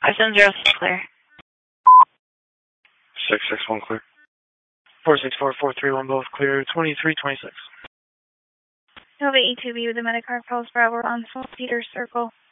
570 clear. 661 clear. 464-431 both clear. 2326. Nova E2B with the Medicar Pulse Bravo on Cedar Circle.